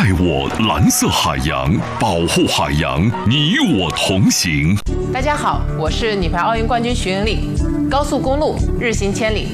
爱我蓝色海洋，保护海洋，你我同行。 大家好，我是女排奥运冠军徐英丽。高速公路日行千里，